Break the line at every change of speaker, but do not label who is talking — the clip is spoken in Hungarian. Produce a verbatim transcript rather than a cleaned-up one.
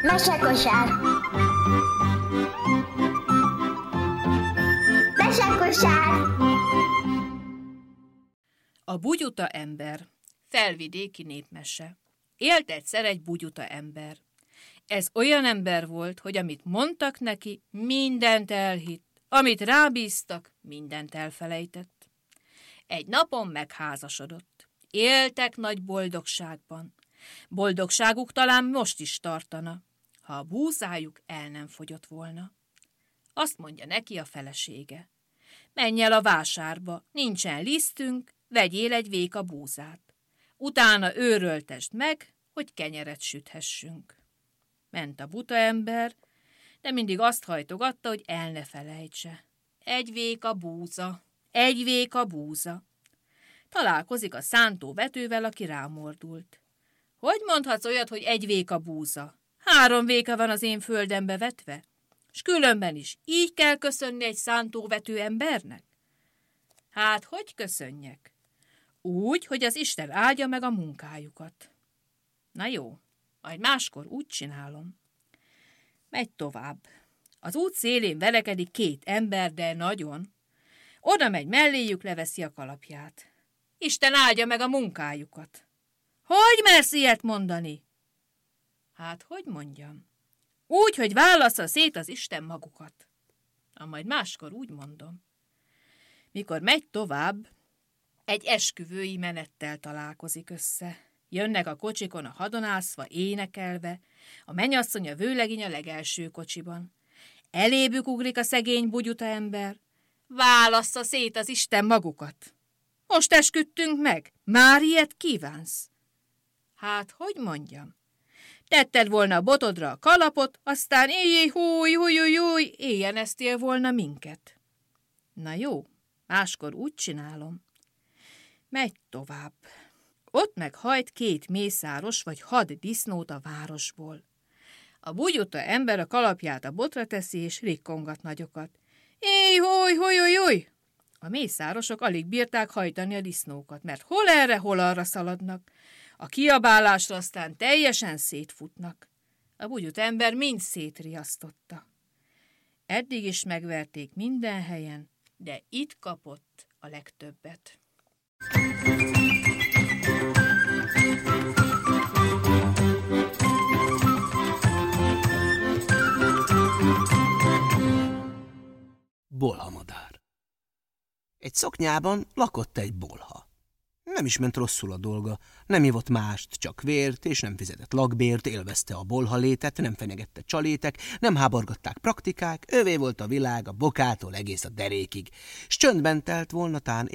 Mesekosár. Mesekosár.
A bugyuta ember. Felvidéki népmese. Élt egyszer egy bugyuta ember. Ez olyan ember volt, hogy amit mondtak neki, mindent elhitt, amit rábíztak, mindent elfelejtett. Egy napon megházasodott. Éltek nagy boldogságban. Boldogságuk talán most is tartana, ha a búzájuk el nem fogyott volna. Azt mondja neki a felesége. Menj el a vásárba, nincsen lisztünk, vegyél egy véka búzát. Utána őröltesd meg, hogy kenyeret süthessünk. Ment a buta ember, de mindig azt hajtogatta, hogy el ne felejtse. Egy véka búza, egy véka búza. Találkozik a szántóvetővel, aki rámordult. Hogy mondhatsz olyat, hogy egy véka búza? Három véka van az én földembe vetve, s különben is így kell köszönni egy szántóvető embernek? Hát, hogy köszönjek? Úgy, hogy az Isten áldja meg a munkájukat. Na jó, majd máskor úgy csinálom. Megy tovább. Az út szélén verekedik két ember, de nagyon. Oda megy melléjük, leveszi a kalapját. Isten áldja meg a munkájukat. Hogy mersz ilyet mondani? Hát, hogy mondjam? Úgy, hogy válassza szét az Isten magukat. Na, majd máskor úgy mondom. Mikor megy tovább, egy esküvői menettel találkozik össze. Jönnek a kocsikon a hadonászva, énekelve, a mennyasszony a vőlegény a legelső kocsiban. Elébük ugrik a szegény bugyuta ember. Válassza szét az Isten magukat. Most esküdtünk meg, már ilyet kívánsz? Hát, hogy mondjam? Tetted volna a botodra a kalapot, aztán éjjé, húj, húj, húj, húj, éjjeneztél volna minket. Na jó, máskor úgy csinálom. Megy tovább. Ott meghajt két mészáros vagy had disznót a városból. A bugyuta ember a kalapját a botra teszi, és rikkongat nagyokat. Éj, húj, húj, húj, húj! A mészárosok alig bírták hajtani a disznókat, mert hol erre, hol arra szaladnak. A kiabálásra aztán teljesen szétfutnak. A bugyuta ember mind szétriasztotta. Eddig is megverték minden helyen, de itt kapott a legtöbbet.
Bolhamadár. Egy szoknyában lakott egy bolha. Nem is ment rosszul a dolga, nem ivott mást, csak vért, és nem fizetett lakbért, élvezte a bolha létet, nem fenyegette csalétek, nem háborgatták praktikák, övé volt a világ a bokától egész a derékig, s csöndben telt volna tán